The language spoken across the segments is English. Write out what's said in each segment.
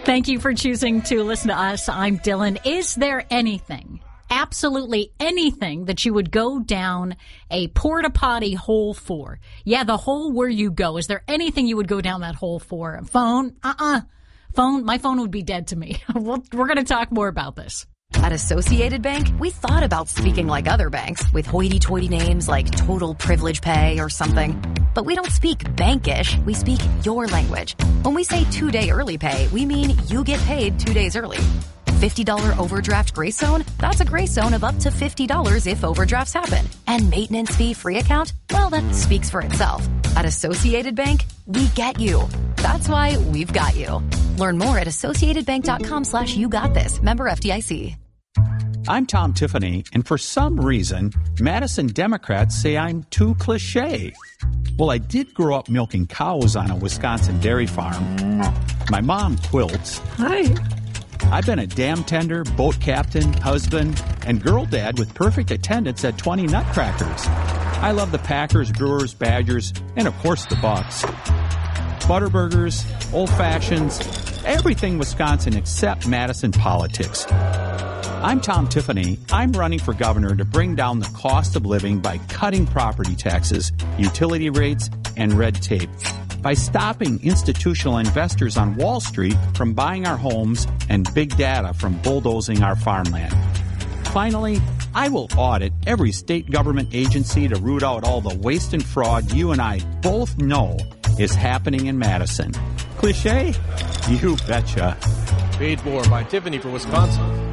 Thank you for choosing to listen to us. I'm Dylan. Is there anything, absolutely anything, that you would go down a porta potty hole for? Yeah, the hole where you go. Is there anything you would go down that hole for? Phone? Phone? My phone would be dead to me. We're going to talk more about this. At Associated Bank, we thought about speaking like other banks with hoity-toity names like Total Privilege Pay or something. But we don't speak bankish, we speak your language. When we say 2-day early pay, we mean you get paid 2 days early. $50 overdraft grace zone? That's a grace zone of up to $50 if overdrafts happen. And maintenance fee free account? Well, that speaks for itself. At Associated Bank, we get you. That's why we've got you. Learn more at associatedbank.com/you-got-this. Member FDIC. I'm Tom Tiffany, and for some reason, Madison Democrats say I'm too cliche. Well, I did grow up milking cows on a Wisconsin dairy farm. My mom quilts. Hi. I've been a dam tender, boat captain, husband, and girl dad with perfect attendance at 20 Nutcrackers. I love the Packers, Brewers, Badgers, and of course the Bucks. Butterburgers, old fashions, everything Wisconsin except Madison politics. I'm Tom Tiffany. I'm running for governor to bring down the cost of living by cutting property taxes, utility rates, and red tape. By stopping institutional investors on Wall Street from buying our homes and big data from bulldozing our farmland. Finally, I will audit every state government agency to root out all the waste and fraud you and I both know is happening in Madison. Cliché? You betcha. Paid for by Tiffany for Wisconsin.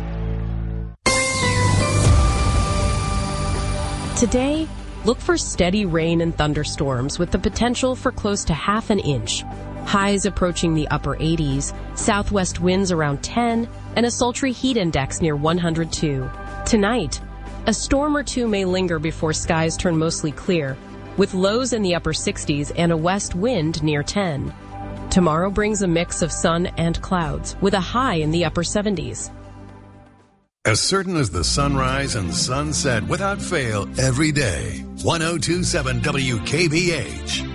Today, look for steady rain and thunderstorms with the potential for close to half an inch. Highs approaching the upper 80s, southwest winds around 10, and a sultry heat index near 102. Tonight, a storm or two may linger before skies turn mostly clear, with lows in the upper 60s and a west wind near 10. Tomorrow brings a mix of sun and clouds, with a high in the upper 70s. As certain as the sunrise and sunset without fail every day. 102.7 WKBH.